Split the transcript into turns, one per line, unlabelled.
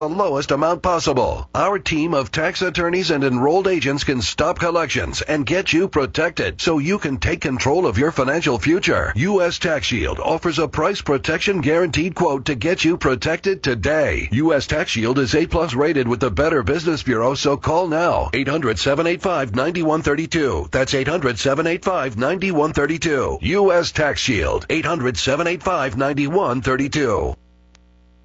the lowest amount possible. Our team of tax attorneys and enrolled agents can stop collections and get you protected so you can take control of your financial future. U.S. Tax Shield offers a price protection guaranteed quote to get you protected today. U.S. Tax Shield is A+ rated with the Better Business Bureau, so call now. 800-785-9132. That's 800-785-9132. U.S. Tax Shield. 800-785-9132.